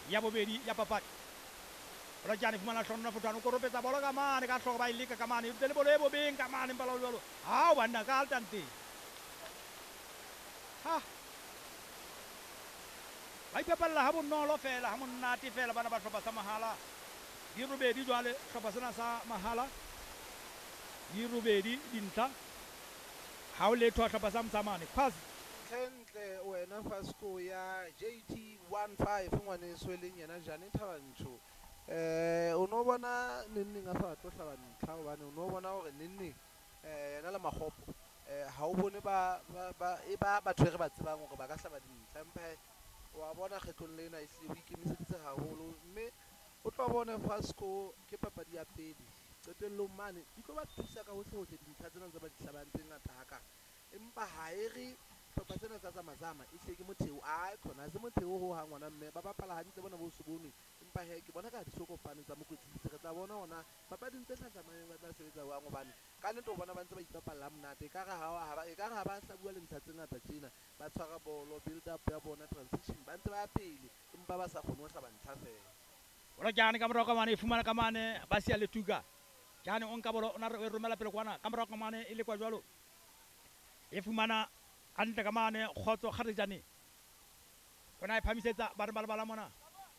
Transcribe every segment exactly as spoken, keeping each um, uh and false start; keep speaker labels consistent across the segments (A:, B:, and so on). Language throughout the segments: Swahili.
A: ya bobedi ya papadi ora jane fumana hlonna futhano ko ropetsa bolo ka mane ka hlogo ba ileka ka mane tele bolo e bobeng ka mane mpala jalo ha banna ka altante ha ba ipapalla ha bonolo fela ha monate fela bana ba hlopha sa mahala di robedi jwale hlopha sena sa mahala di robedi dintlha ha o letho hlopha sa mtsamane khwazi
B: Ntle wena Fasco ya J T fifteen ngwaneso e leng yena Jane Thabantsho eh o no bona neng a sa tlo hlaba ntlha hobane o no bona hore neng eh yena le magopo eh ha o bone ba ba e ba batho re ba tsebang hore ba ka hlaba dintlha empa wa bona kgetlong lena e hle o ikemiseditse haholo mme o tlo bona Fasco ke papadi ya pele qetellong mane di tlo ba thusa ka hohle hohle dintlha tsena tse ba di hlabang tse ngata haka empa ha e re hlopha tsena tsa zamazama e hle ke motheo a khona se motheo ho hang ngwana mme ba bapala hantle bona bo se bone empa he ke bona ka di sokopane tsa mokwetlisi re tla bona ona papading tse hlahlamang ba tla sebetsa jwang hobane ka nnete o bona ba ntse ba ipapalla monate e ka re ha ba e ka re ha ba hlabua le ntsha tse ngata tsena ba tshwara bolo build up ya bona transition ba ntse ba pele empa ba sa kgone ho hlaba ntlha fela
A: ora jane ka morao ka mane e fumana ka mane ba sia le tuka jane o nka bolo o na re romela pele kwana ka morao ka mane e le kwa jwalo e fumana hantle ka mane khotso kharejane ona e phamisetsa ba re balabala mona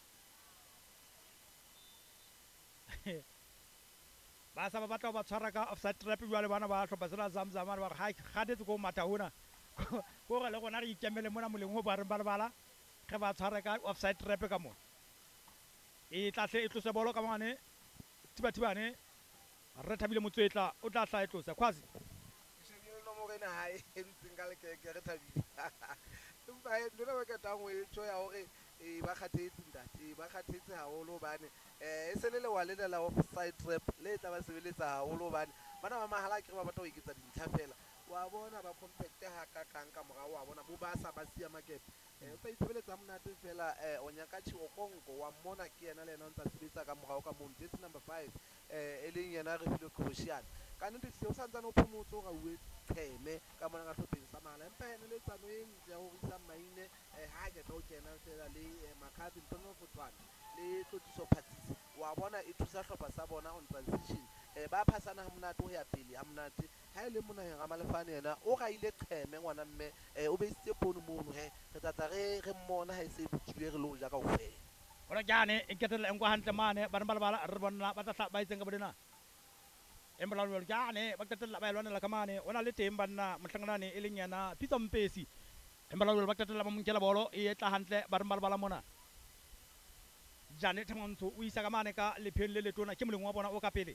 A: ba sa ba batla ba tshwara ka offside trap jwale bana ba hlopha sena zamzama ba ha khadetse ko mata hona ko ga le gona re ikemele mona moleng ho ba re balabala ge ba tshwara ka offside trap ka mona e tla hle e tlose bolo ka mane tiba tibane re thabile motswetla o tla hla e tlose khwazi
B: morena ha e ntseng ka lekeke re thabile empa ndona ba ka tangwe e tsho ya hore e ba kgathetse ntate ba kgathetse haholo hobane eh e se le le wa lena la offside trap le tla ba sebeletsa haholo hobane bana ba mahala ke ba batla ho iketsa dintlha fela wa bona ba compact ha ka kang ka morao wa bona bo ba sa ba sia makepe eh o tla itsebeletsa monate fela eh o nyaka Chikonko wa mona ke yena le yena o ntsa sebetsa ka morao ka mong jersey number five eh e leng yena re file Croatian ka nnete se o santsa no phomotso ga uwe tsheme ka mona ka hlopheng sa mala empa ene le tsano e ntle ya ho isa maine eh ha ke tlo kena fela le Makhathi Mpono Fotwana le Tlotiso Phatsisi wa bona e thusa hlopha sa bona on transition eh ba phasana ha monate ho ya pele ha monate ha ile mona ya Ramalefane yena o ga ile qheme ngwana mme eh o beisitse pono mono he re tata re re mmona ha e se bukile re lo ja ka ofela
A: ora jane e ketela engwa hantle mane ba balabala re bona ba tla ba itsenga bodena embala lo jane ba ketela ba elwana la kamane ona le teng banna mohlanganane e leng yana Pitso Mpesi embala lo ba ketela ba monkela bolo e tla hantle ba balabala mona jane Thabantsho o isa ka mane ka lepheng le letona ke moleng wa bona o ka pele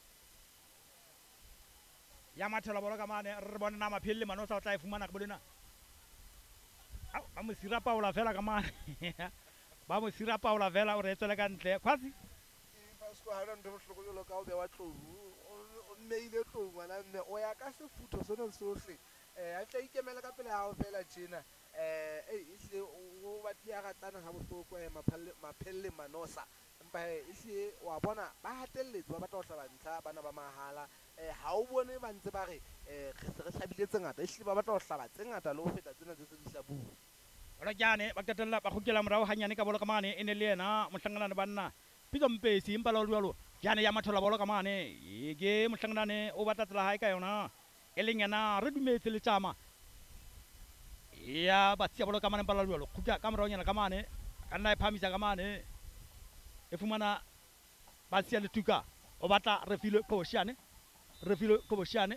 A: ya mathela bolo ka mane re bona na maphelle Manosa o tla e fumana ka bolena au ba mo sira Paula fela ka mane ba mo sira Paula fela o re tswela ka ntle khwazi
B: Fasco ha ntho bohloko jolo ka o be wa tlou o mmeile tlou ngwana mme o ya ka sefutho sona sohle eh a tla ikemela ka pele ha o fela tjena eh e hle o batli ya ratana ha bohloko eh maphalle maphelle Manosa empa e hle wa bona ba hatelletse ba batla ho hlaba ntlha bana ba mahala eh ha o bone ba ntse ba re eh re se re hlabiletse tse ngata e hle ba batla ho hlaba tse ngata le ho feta tsena tse se di hlabuwa
A: ora jane ba ketella ba khokela morao hanyane ka bolo ka mane ene le yena mohlanganane banna Pitso Mpesi impa lo jwalo jane ya mathola bolo ka mane e ke mohlanganane o batla tsela hae ka yona e leng yena re dumetse le tjama ya ba tsia bolo ka mane pala jwalo khutla ka morao nyana ka mane kana e phamisa ka mane e fumana ba tsia le tuka o batla re file Khoshane re file Khoshane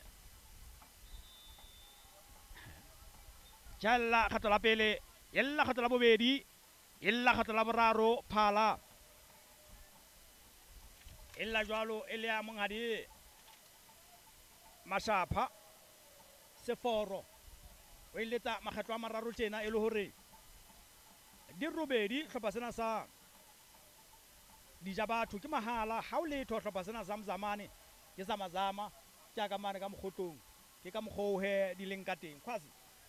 A: jalla khatola pele yella khatola bobedi yella khatola boraro phala ella jwalo ele ya mongadi Mashapha Seforo o iletsa makgetlo a mararo tjena e le hore di robedi hlopha sena sa dija batho ke mahala ha o letho hlopha sena zamzamane ke zamazama tja ka mane ka mokgotlong ke ka mokgohe di leng ka teng khwazi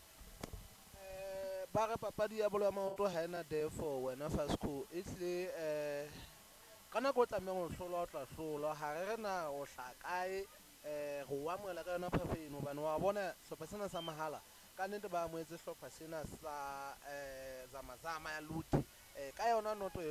B: eh ba re papadi ya bolo ya maoto ha ena defo wena Fasco e hle eh kana go tlameng ho hlola o tla hlola ha re rena o hlakae eh go wa moela ka yona phafeno bana wa bona hlopha sena sa mahala ka nnete ba moetse hlopha sena sa eh zamazama ya Luti eh ka yona noto